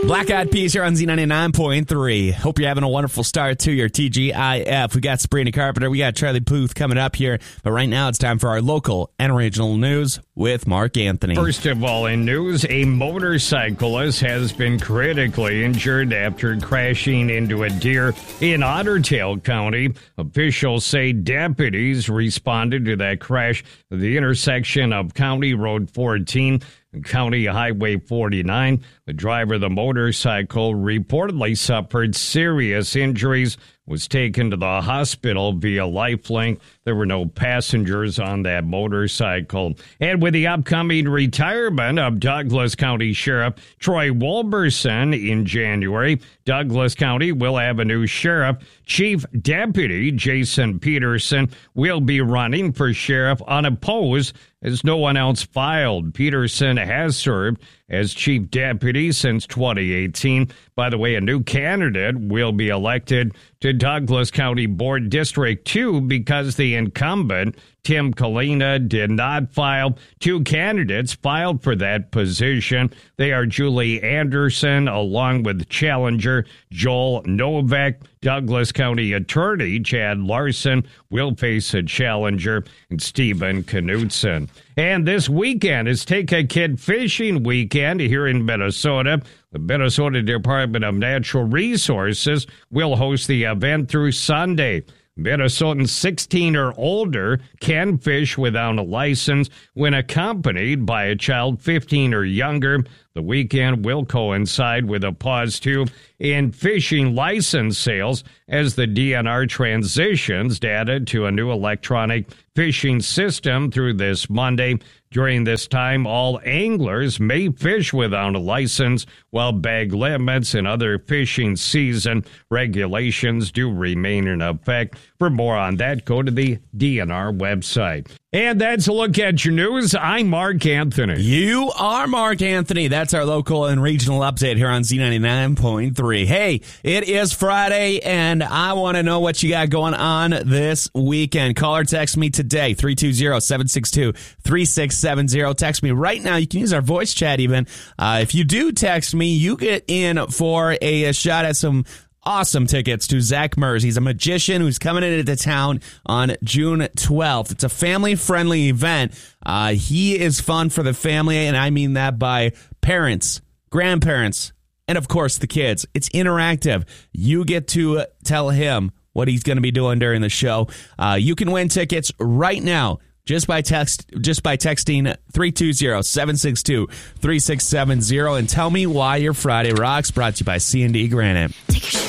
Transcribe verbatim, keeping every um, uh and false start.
Black Eyed Peas here on Z ninety-nine point three. Hope you're having a wonderful start to your T G I F. We got Sabrina Carpenter, we got Charlie Puth coming up here, but right now it's time for our local and regional news with Mark Anthony. First of all, in news, a motorcyclist has been critically injured after crashing into a deer in Otter Tail County. Officials say deputies responded to that crash at the intersection of County Road fourteen and County Highway forty-nine. The driver of the motorcycle reportedly suffered serious injuries, was taken to the hospital via Lifelink. There were no passengers on that motorcycle. And with the upcoming retirement of Douglas County Sheriff Troy Wolberson in January, Douglas County will have a new sheriff. Chief Deputy Jason Peterson will be running for sheriff unopposed as no one else filed. Peterson has served as chief deputy since twenty eighteen. By the way, a new candidate will be elected to Douglas County Board District two because the incumbent, Tim Kalina, did not file. Two candidates filed for that position. They are Julie Anderson along with challenger Joel Novak. Douglas County Attorney Chad Larson will face a challenger, and Stephen Knutson. And this weekend is Take a Kid Fishing Weekend here in Minnesota. The Minnesota Department of Natural Resources will host the event through Sunday. Minnesotans sixteen or older can fish without a license when accompanied by a child fifteen or younger. The weekend will coincide with a pause, too, in fishing license sales as the D N R transitions data to a new electronic fishing system through this Monday. During this time, all anglers may fish without a license, while bag limits and other fishing season regulations do remain in effect. For more on that, go to the D N R website. And that's a look at your news. I'm Mark Anthony. You are Mark Anthony. That's our local and regional update here on Z ninety-nine point three. Hey, it is Friday, and I want to know what you got going on this weekend. Call or text me today, three two zero, seven six two, three six seven zero. Text me right now. You can use our voice chat even. Uh, if you do text me, you get in for a, a shot at some awesome tickets to Zach Mers. He's a magician who's coming into town on June twelfth. It's a family-friendly event. Uh, he is fun for the family, and I mean that by parents, grandparents, and, of course, the kids. It's interactive. You get to tell him what he's going to be doing during the show. Uh, you can win tickets right now. Just by text, just by texting three two zero, seven six two, three six seven zero and tell me why your Friday rocks. Brought to you by C and D Granite. Take a